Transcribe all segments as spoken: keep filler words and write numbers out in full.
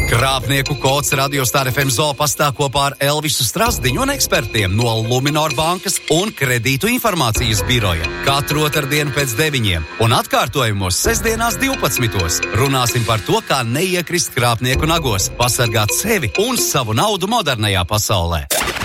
Krāpnieku kods Radio Star F M Zoopastā kopā ar Elvisu Strasdiņu un ekspertiem no Luminor bankas un kredītu informācijas biroja. Katru otrdienu pēc deviņiem un atkārtojumos sestdienās divpadsmitos. Runāsim par to, kā neiekrist krāpnieku nagos, pasargāt sevi un savu naudu modernajā pasaulē.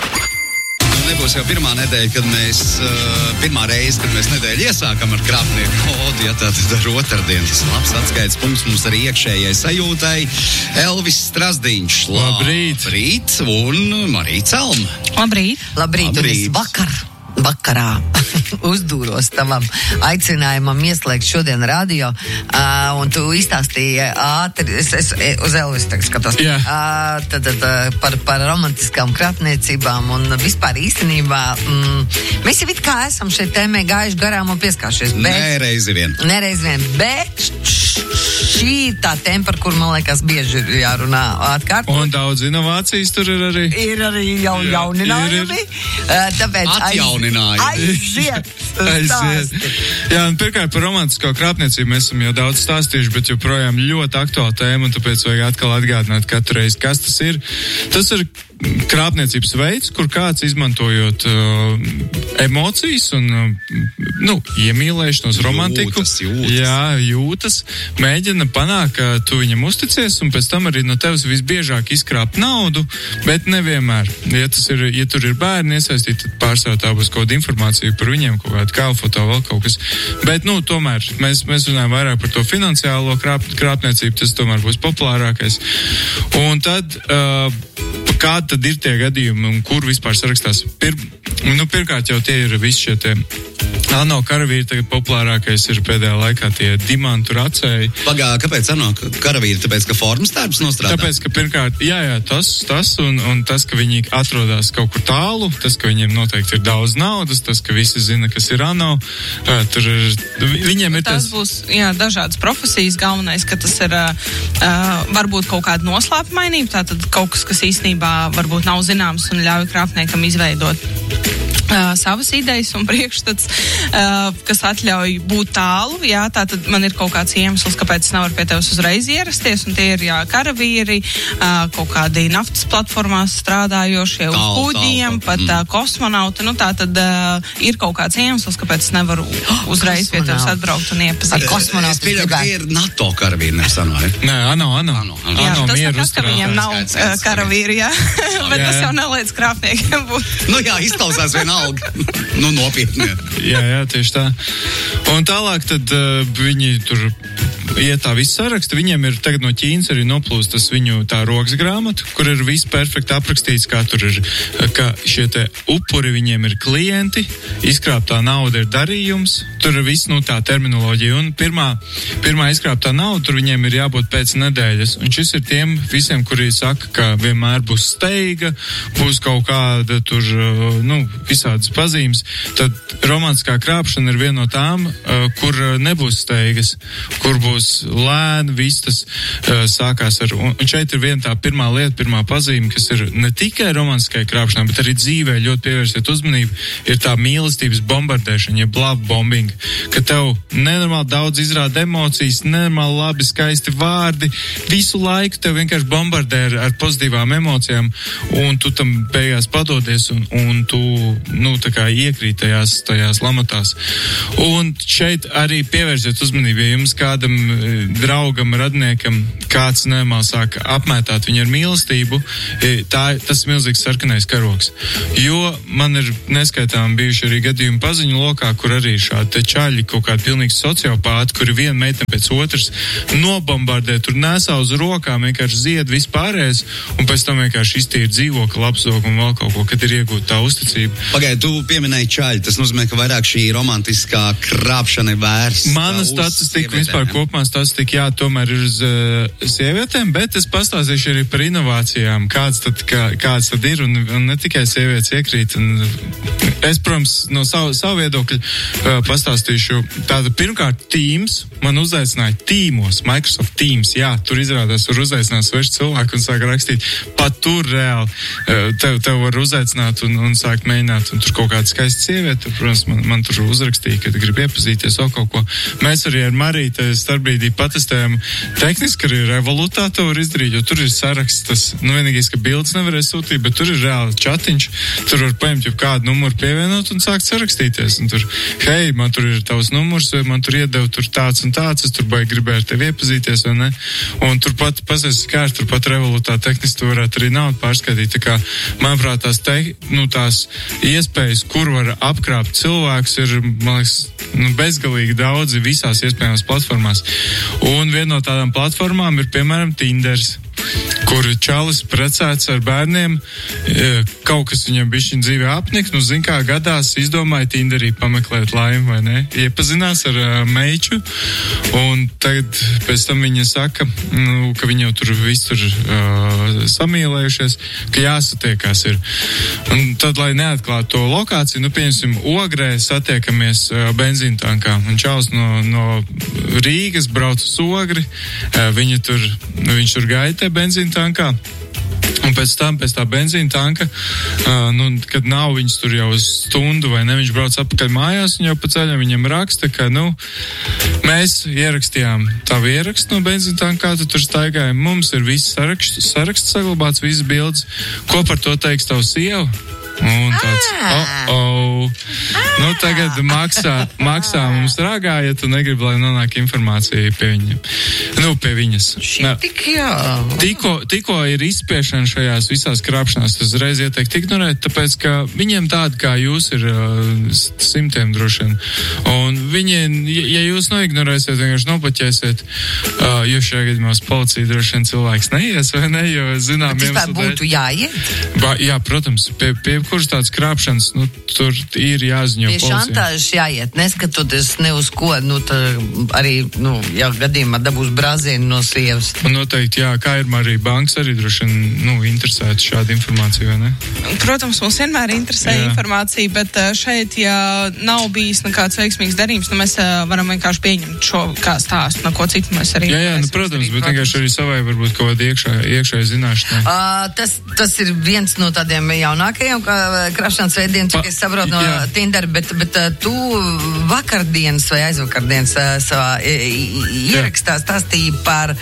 Nebūs jau pirmā nedēļa, kad mēs, uh, pirmā reize, kad mēs nedēļu iesākam ar krāpnieku kodu, ja tāds ir otrdien. Tas ir labs atskaites punkts mums arī iekšējai sajūtai. Elvis Strasdiņš. Labrīt. Labrīt. Un Marija Celma. Labrīt. Labrīt. Un es vakar, vakarā uzdūros tavam aicinājumam ieslēgt šodien radio, uh, un tu izstāstīji ātri, es, es uz Elvis tagad skatos, yeah. uh, tad, tad, uh, par, par romantiskām krāpniecībām un vispār īstenībā mm, mēs jau it kā esam šeit tēmē gājuši garām un pieskāršies. Nereizi vien. Nereizi vien, bet šī ir tā tēma, par kur man liekas bieži ir jārunā atkārt. Un daudz inovācijas tur ir arī. Ir arī jau jauninājumi. Uh, tāpēc Atjauninājumi. Aiziet. Aiziet. Jā, un pirmkārt par romantisko krāpniecību mēs esam jau daudz stāstījuši, bet joprojām ļoti aktuāla tēma, un tāpēc vajag atkal atgādināt katru reizi, kas tas ir. Tas ir krāpniecības veids, kur kāds izmantojot uh, emocijas un uh, nu, iemīlēšanos, romantiku, jūtas, jūtas. Jā, jūtas, mēģina panākt, ka tu viņam uzticies, un pēc tam arī no tevis visbiežāk izkrāpt naudu, bet nevienmēr. Ja, tas ir, ja tur ir bērni iesaistīti, tad pārsvarā tā būs kaut kāda informācija par viņiem, kaut kāda kālfoto, vēl kaut kas. Bet, nu, tomēr mēs, mēs runājam vairāk par to finansiālo krāp, krāpniecību, tas tomēr būs populārākais. Un tad, uh, kādi tad ir tie gadījumi un kur vispār sarakstās? Pir, nu, pirmkārt jau tie ir visi šie tie ANO karavīri, tagad populārākais ir pēdējā laikā tie dimantu racēji. Pagā, kāpēc ANO karavīri? Tāpēc, ka formas tērps nostrādā? Tāpēc, ka pirmkārt, jā, jā, tas, tas un, un tas, ka viņi atrodas kaut kur tālu, tas, ka viņiem noteikti ir daudz naudas, tas, ka visi zina, kas ir ANO, tur ir, viņiem ir tas... Tas būs, jā, dažādas profesijas, galvenais, ka tas ir, uh, varbūt kaut kāda noslēpumainība, tātad kaut kas, kas īstenībā varbūt nav zināms un ļauj krāpniekam izveidot Uh, savas idejas un priekšstats, uh, kas atļauj būt tālu, jā, tātad man ir kaut kāds iemesls, kāpēc es nevaru pie tevis uzreiz ierasties, un tie ir, jā, karavīri, uh, kaut kādi naftas platformās strādājošie, uz kuģiem, pat uh, kosmonauti, nu tātad uh, ir kaut kāds iemesls, kāpēc es nevaru uzreiz pie tevis atbraukt un iepazīt. Es pieļauju, ka tie ir NATO karavīri, nevis ANO, ne? Nē, ANO, ANO. ANO, ANO. Jā, ANO tas mieru nekas, ka viņiem nav Skaidrs, skaidrs, karavīri, jā, bet jā, tas jā. jau neliec krāpniekiem būt. Nu jā, izklausās vienalga. Nu, nopietni. Jā, jā, tieši tā. Un tālāk tad uh, viņi tur iet tā viss saraksta. Viņiem ir tagad no Ķīnas arī noplūst tas viņu tā rokas grāmata, kur ir viss perfekti aprakstīts, kā tur ir, ka šie te upuri viņiem ir klienti, izkrāptā nauda ir darījums, tur ir viss, nu, tā terminoloģija. Un pirmā, pirmā izkrāptā nauda, tur viņiem ir jābūt pēc nedēļas. Un šis ir tiem visiem, kuri saka, ka vienmēr būs steiga, būs kaut kāda tur, nu, visādas pazīmes. Tad romantiskā krāpšana ir viena no tām, uh, kur nebūs steigas, kur būs lēni, viss tas uh, sākās ar, un, un šeit ir viena tā pirmā lieta, pirmā pazīme, kas ir ne tikai romantiskai krāpšanai, bet arī dzīvē ļoti pievērsiet uzmanību, ir tā mīlestības bombardēšana, jeb love bombing, ka tev nenormāli daudz izrāda emocijas, nenormāli labi, skaisti vārdi, visu laiku tev vienkārši bombardē ar, ar pozitīvām emocijām, un tu tam beigās padodies, un, un tu, nu, tā kā iekrīt tajās, tajās lamatās. Un šeit arī pievērsiet uzmanību, ja jums kādam draugam, radniekam kāds nenormāli sāk apmētāt viņu ar mīlestību, tā, tas ir milzīgs sarkanais karoks. Jo man ir neskaitām bijuši arī gadījumi paziņu lokā, kur arī šādi te čaļi, kaut kādi pilnīgi sociopāti, kuri viena meitene pēc otras nobombardē, tur nesā uz rokām, vienkārši zied vispārējais, un pēc tam vienkārši iztīra dzīvokli, apzog un vēl kaut ko, kad ir iegūta tā uzticība. Pagaid, tu pieminēji čaļi, tas nozīmē, ka vairāk šī romantiskā krāpšana ir vērsta. Mana statistika vispār kopumā statistika, jā, tomēr ir uz uh, sievietēm, bet es pastāstīšu arī par inovācijām, kāds tad, kā, kāds tad ir, un, un ne tikai sievietes iekrīt. Un es, protams, no savu, savu viedokļu uh, pastāstīšu. Tāda pirmkārt Teams man uzaicināja Teamos, Microsoft Teams, jā, tur izrādās var uzaicināt svešu cilvēku un sāk rakstīt. Pat tur reāli uh, tev, tev var uzaicināt un, un sākt mēģināt, un tur kaut kāda skaista sieviete, protams, man, man tur uzrakstīja, kad grib iepazīties vēl kaut ko. Mēs arī ar Marīti starp brīdī patestējām tehniski arī Revolutā to var izdarīt, jo tur ir saraksts, tas, nu vienīgais, ka bildes nevarēs sūtīt, bet tur ir reāli čatiņš, tur var paņemt jau kādu numuru pievienot un sākt sarakstīties. Un tur, hei, man tur ir tavs numurs, vai man tur iedeva tur tāds un tāds, es tur baigi gribēju ar tevi iepazīties, vai ne? Un turpat, pasies kārt, turpat Revolutā tehniski tu varētu arī naudu pārskaitīt. Tā kā, manuprāt, tās, te, nu, tās iespējas, kur var apkrāpt cilvēks, ir, man liekas, nu, bezgalīgi daudzi visās iespējamās platformās. Un viena no tādām platformām ir, piemēram, Tinders, kur čalis precēts ar bērniem, kaut kas viņam bišķiņ dzīvē apnik, nu zin kā gadās izdomāja Tinderī pameklēt laimi, vai ne? Iepazinās ar uh, meiču, un tagad pēc tam viņa saka, nu, ka viņi jau tur visur uh, samīlējušies, ka jāsatiekās ir. Un tad, lai neatklātu to lokāciju, nu, pieņemsim, Ogrē satiekamies uh, benzīntankā, un čalis no, no Rīgas brauc uz Ogri, uh, viņi tur, viņš tur gaitē benzīntankā, un pēc tam, pēc tā benzīna tanka, uh, nu, kad nav viņas tur jau stundu vai ne, viņš brauc atpakaļ mājās un jau pa ceļam viņam raksta, ka, nu, mēs ierakstījām tavu ierakstu no benzīna tankā, tu tur staigājam, mums ir viss saraksts, saraksts saglabāts, visas bildes, ko par to teiks tavu sievu? Un tāds, oh, oh. Nu, tagad maksā, maksā mums ragā, ja tu negribi, lai nonāk informācija pie viņiem. Nu, pie viņas. Šī tik jā. Tikko, tikko ir izspiešana šajās visās krāpšanās, tas reiz ieteikt ignorēt, tāpēc, ka viņiem tādi kā jūs ir uh, simtiem droši vien. Un viņi, ja jūs noignorēsiet, vienkārši nopaķēsiet, uh, jo šajā gadījumā policija droši vien cilvēks neies, vai ne, jo zinām, bet vispār būtu jāiet? Ba, jā, protams, pie, pie kurš tāds krāpšanas, nu, tur ir jāziņo policija. Pie šantāžas jāiet, neskatoties ne uz ko, nu, tā arī, nu, ja gadījumā dabūs brāzienu no sievas. Un noteikti, jā, kā ir arī bankas arī droši vien, nu, interesēta šāda informācija, vai ne? Protams, mums vienmēr interesē jā. Informācija, bet šeit, ja nav bijis nekāds veiksmīgs darījums, nu, mēs varam vienkārši pieņemt šo kā stāstu, no ko citu mēs arī... Jā, jā, nu, protams, darīt, bet vienkārši arī savai varbūt kaut kāda iekšā, iekšēja zināšanā. Uh, tas, tas ir viens no tādiem jaunākajiem, krāpšanas veidiem, cik es saprotu no jā. Tinder, bet, bet uh, tu vakardienas vai aizvakardienas uh, savā ierakstā stāstīji par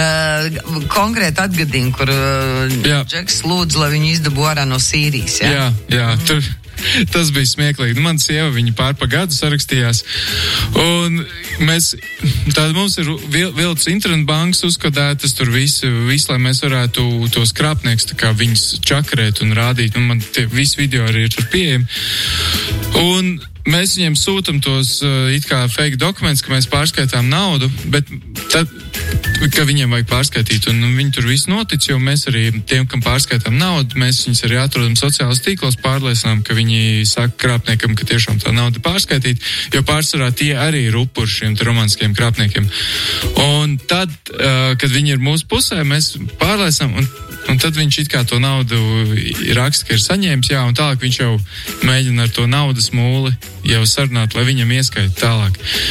uh, konkrētu atgadījumu, kur uh, Džeks lūdzu, lai viņu izdabū ārā no Sīrijas. Jā, jā, jā mm. tur. Tas bija smieklīgi. Nu, man sieva, viņa pār pa gadu sarakstījās. Un mēs, tāda mums ir vil, vilts internetbankas uzkodētas, tur visi, visi, lai mēs varētu tos krāpnieks, tā kā viņas čakarēt un rādīt. Un man tie visi video arī ir tur pieejami. Un mēs viņiem sūtam tos uh, it kā fake dokumentus, ka mēs pārskaitām naudu, bet tad, ka viņiem vajag pārskaitīt, un, un viņi tur viss notic, jo mēs arī tiem, kam pārskaitām naudu, mēs viņus arī atrodam sociālos tīklos, pārliecinām, ka viņi saka krāpniekam, ka tiešām tā nauda pārskaitīt, jo pārsvarā tie arī ir upuri šiem romantiskiem krāpniekiem. Un tad, uh, kad viņi ir mūsu pusē, mēs pārliecinām, un Un tad viņš it kā to naudu raksta, ka ir saņēmis, jā, un tālāk viņš jau mēģina ar to naudas mūli jau sarunāt, lai viņam ieskaita tālāk.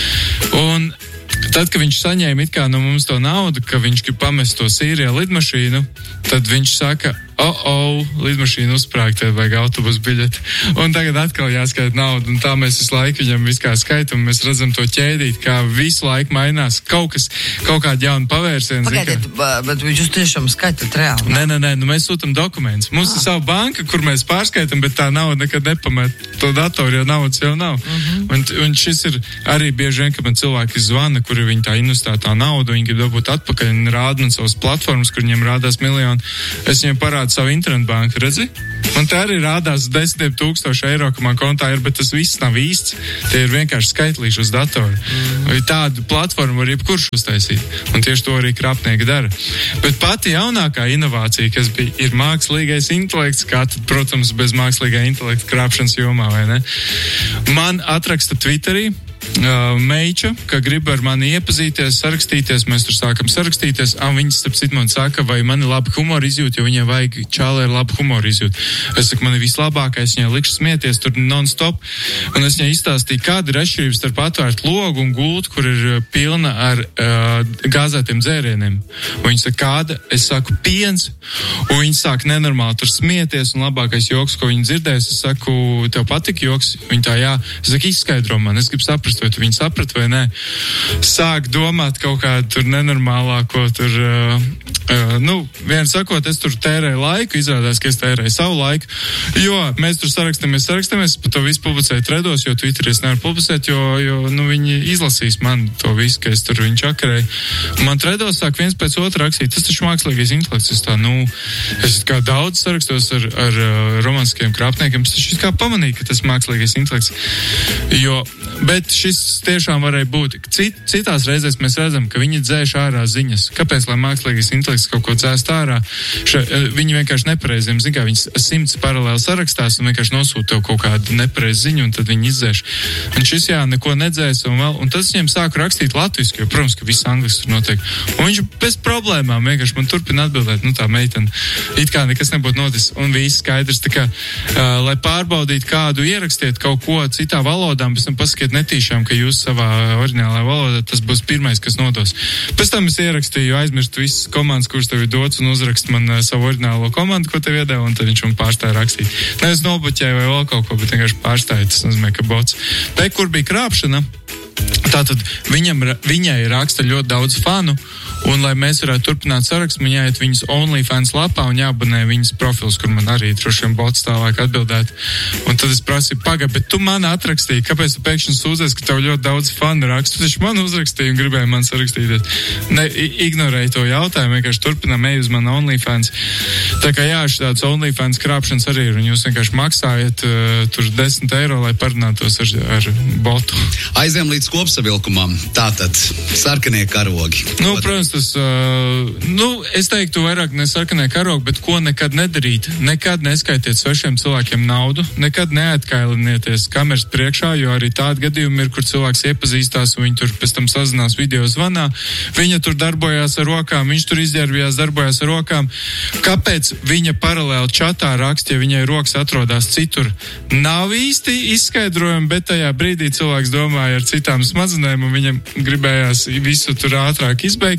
Un tad, kad viņš saņēma it kā no mums to naudu, ka viņš grib pamest to Sīrijā lidmašīnu, tad viņš saka, oh, oh, lidmašīna uzsprāg, tev vajag autobusu biļeti. Un tagad atkal jāskaita naudu, un tā mēs visu laiku viņam visu kā skaitam, mēs redzam to ķēdīt, kā visu laiku mainās kaut kas, kaut kāda jauna pavērsiena. Pagaidiet, kā... bet jūs tiešām skaitat reāli? Nē, nē, nē, nu mēs sūtam dokumentus. Mums ah. ir sava banka, kur mēs pārskaitam, bet tā nauda nekad nepamet to datoru, jo naudas jau nav. Mm-hmm. Un, un šis ir arī bieži vien, ka man cilvēki zvana, kuri viņi tā investētā naudu, viņi grib dabūt atpakaļ un rāda man savas platformas, kur viņiem rādās miljoni. Es viņiem parādu savu internetbanku, redzi? Man te arī rādās desmitiem tūkstoši eiro, ka man kontā ir, bet tas viss nav īsts. Tie ir vienkārši skaitlīši uz datoru. Mm. Tādu platformu var jebkurš uztaisīt. Un tieši to arī krāpnieki dara. Bet pati jaunākā inovācija, kas bija, ir mākslīgais intelekts, kā tad, protams, bez mākslīgā intelekta krāpšanas jomā, vai ne? Man atraksta Twitterī Uh, meiča, ka grib ar mani iepazīties, sarakstīties, mēs tur sākam sarakstīties, un viņas, starp citu, man saka, vai man ir labi humora izjūt, jo viņai vajag čālē ar labu humora izjūt. Es saku, man ir vislabākais, viņai likšu smieties tur non-stop, un es viņai izstāstīju, kāda ir atšķirības starp atvērt logu un gultu, kur ir pilna ar uh, gāzētiem dzērieniem. Un viņa saka, kāda? Es saku, piens, un viņa sāk nenormāli tur smieties, un labākais joks, ko viņa dzirdēs, es saku, tev patika joks? Viņa tā, jā. Es saku, izskaidro man, es gribu saprast, saprast, vai tu viņu saprat vai nē. Sāk domāt kaut kādu tur nenormālāko, tur, uh, uh, nu, vien sakot, es tur tērēju laiku, izrādās, ka es tērēju savu laiku, jo mēs tur sarakstamies, sarakstamies, pa to visu publicēju tredos, jo Twitterī es nevaru publicēt, jo, jo, nu, viņi izlasīs man to visu, ka es tur viņu čakarēju. Man tredos sāk viens pēc otra rakstīt, tas taču mākslīgais intelekts, es tā, nu, es kā daudz sarakstos ar, ar uh, romantiskiem krāpniekiem, es taču kā pamanīju, ka tas mākslīgais intelekts, jo, bet šis tiešām varēja būt. Cit, citās reizēs mēs redzam, ka viņi dzēš ārā ziņas. Kāpēc, lai mākslīgais intelekts kaut ko dzēst ārā? Še, viņi vienkārši nepareiziem, zin kā, viņi simts paralēli sarakstās un vienkārši nosūta tev kaut kādu nepareizu ziņu un tad viņi izdzēš. Un šis, jā, neko nedzēs un vēl, un tas viņiem sāku rakstīt latviski, jo, protams, ka viss angliski tur notiek. Un viņš bez problēmām vienkārši man turpina atbildēt, nu tā meitene, it kā nekas nebūtu notis, un viss skaidrs, tā kā, uh, lai pārbaudītu kādu ierakstiet kaut ko citā valodā, pēc tam pasakiet netīšām, ka jūs savā oriģinālajā valodā, tas būs pirmais, kas nodos. Pēc tam es ierakstīju, aizmirstu visas komandas, kuras tev ir dots un uzrakst man uh, savu oriģinālo komandu, ko tev iedeva, un tad viņš man pārstāja rakstīt. Nevis nobuķēju vai vēl kaut ko, bet vienkārši pārstāja, tas nozīmē, ka bots. Te, kur bija krāpšana, tātad viņam, viņai raksta ļoti daudz fanu, un, lai mēs varētu turpināt sarakstu, man jāiet viņas OnlyFans lapā un jāabonē viņas profils, kur man arī droši vien bots tālāk atbildēt. Un tad es prasīju, paga, bet tu man atrakstīji, kāpēc tu pēkšņi sūdzies, ka tev ļoti daudz fanu rakstu? Tu taču man uzrakstīji un gribēji man sarakstīties. Ne, ignorēju to jautājumu, vienkārši turpinām ej uz manu OnlyFans. Tā kā jā, šāds OnlyFans krāpšanas arī ir, un jūs vienkārši maksājat uh, tur desmit eiro, lai parunātos ar, ar botu. Aizējām līdz kopsavilkumam. Tātad, sarkanie karogi. Nu, protams, tas, uh, nu, es teiktu vairāk ne sarkanē karogi, bet ko nekad nedarīt. Nekad neskaitiet svešiem cilvēkiem naudu, nekad neatkailinieties kameras priekšā, jo arī tādi gadījumi ir, kur cilvēks iepazīstās un viņi tur pēc tam sazinās video zvanā. Viņa tur darbojās ar rokām, viņš tur izģērbjās, darbojās ar rokām. Kāpēc viņa paralēli čatā rakst, ja viņai rokas atrodas citur? Nav īsti izskaidrojumi, bet tajā brīdī cilvēks domāja ar citām smadzenēm un viņam gribējās visu tur ātrāk izbeigt.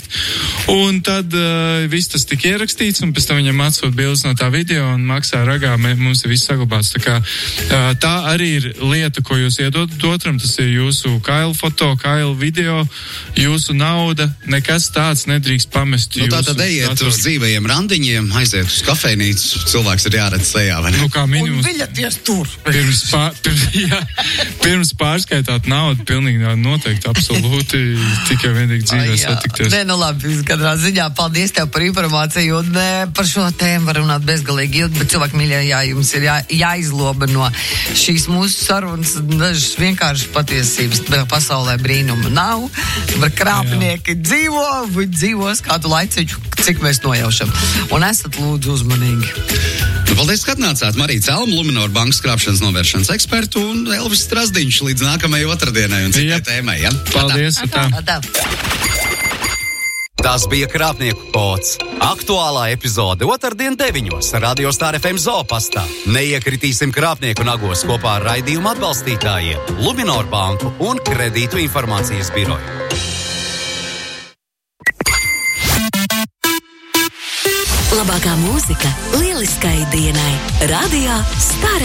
Un tad uh, viss tas tika ierakstīts, un pēc tam viņam atsūt bildes no tā video un maksā ragā, mē, mums ir viss saglabāts. Tā kā uh, tā arī ir lieta, ko jūs iedodat otram, tas ir jūsu kailu foto, kailu video, jūsu nauda, nekas tāds nedrīkst pamest. Nu tā tad ejiet datoru. Uz dzīvajiem randiņiem, aiziet uz kafejnīcu, cilvēks ir jāredz sejā, vai ne? Nu kā minimums. Un viļaties tur. Pirms, pār, pirms, jā, pirms pārskaitāt naudu, pilnīgi noteikti, absolūti, tikai vienīgi dzīvē satikties. Nē, nu labi, katrā ziņā paldies tev par informāciju, un ne, par šo tēmu var runāt bezgalīgi ilgi, bet cilvēki mīļie, jā, jums ir jā, jāizloba no šīs mūsu sarunas dažas vienkārši patiesības pasaulē brīnuma nav, var krāpnieki jā. dzīvo, viņi dzīvos kādu laiciņu, cik mēs nojaušam. Un esat lūdzu uzmanīgi. Nu, paldies, ka atnācāt. Marija Celma, Luminor bankas krāpšanas novēršanas ekspertu un Elvis Strasdiņš līdz nākamajai otrdienai un citai tēmai, ja? Paldies, tā. Tā. Tas bija Krāpnieku kods. Aktuālā epizode otrdien deviņos Radio Star F M Zopastā. Neiekritīsim krāpnieku nagos kopā ar raidījumu atbalstītājiem Luminor banku un Kredītu informācijas biroju. Labākā mūzika lieliskai dienai. Radio Star